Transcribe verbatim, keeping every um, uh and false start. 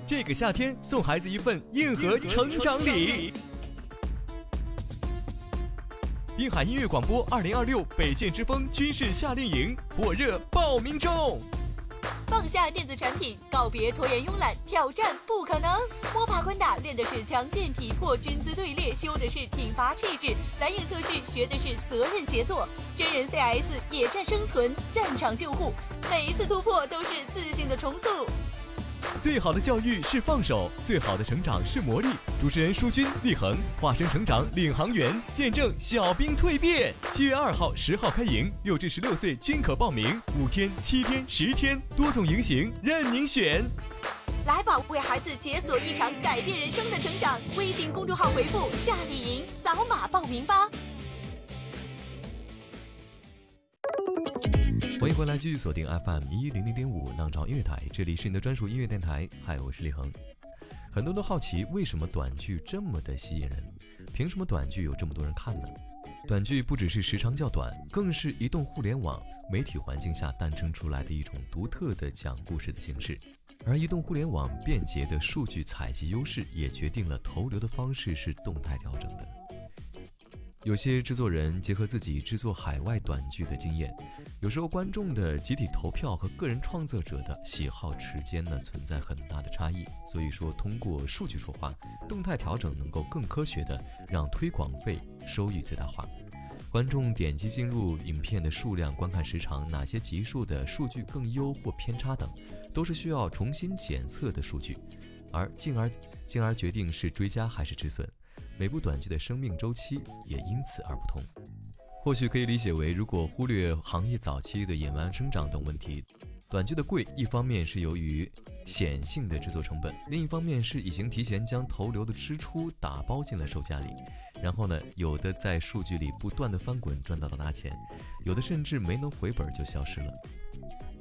这个夏天送孩子一份硬核成长礼。滨海音乐广播二零二六北剑之风军事夏令营火热报名中。 放下电子产品，告别拖延慵懒，挑战不可能。摸爬滚打练的是强健体魄，军资队列修的是挺拔气质，蓝影特训学的是责任协作，真人 C S 野战生存，战场救护，每一次突破都是自信的重塑。 最好的教育是放手，最好的成长是磨砺。主持人舒军、立恒化身成长领航员，见证小兵蜕变。七月二号、十号开营，六至十六岁均可报名，五天、七天、十天，多种营型任您选。 来吧，为孩子解锁一场改变人生的成长。微信公众号回复夏令营，扫码报名吧。 欢迎回来，继续锁定 F M 一零零点五浪潮音乐台，这里是你的专属音乐电台。嗨，我是立恒。很多人都好奇，为什么短剧这么的吸引人？凭什么短剧有这么多人看呢？短剧不只是时长较短，更是移动互联网媒体环境下诞生出来的一种独特的讲故事的形式。而移动互联网便捷的数据采集优势，也决定了投流的方式是动态调整的。有些制作人结合自己制作海外短剧的经验，有时候观众的集体投票和个人创作者的喜好之间呢存在很大的差异，所以说通过数据说话，动态调整能够更科学的让推广费收益最大化。观众点击进入影片的数量、观看时长、哪些集数的数据更优或偏差等，都是需要重新检测的数据，而进而进而决定是追加还是止损。每部短剧的生命周期也因此而不同。或许可以理解为，如果忽略行业早期的野蛮生长等问题，短剧的贵一方面是由于显性的制作成本，另一方面是已经提前将投流的支出打包进了售价里，然后呢，有的在数据里不断的翻滚赚到了大钱，有的甚至没能回本就消失了。